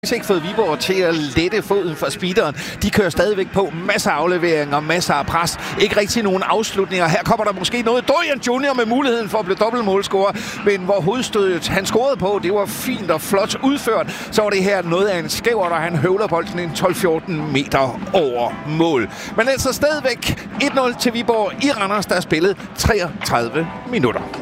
Ikke fået Viborg til at lette foden for speederen. De kører stadigvæk på. Masser af afleveringer, masser af pres. Ikke rigtig nogen afslutninger. Her kommer der måske noget. Dorian Junior med muligheden for at blive dobbeltmålscorer. Men hvor hovedstødet han scorede på, det var fint og flot udført. Så var det her noget af en skæver, og han høvler bolden en 12-14 meter over mål. Men altså stadigvæk 1-0 til Viborg i Randers, der er spillet 33 minutter.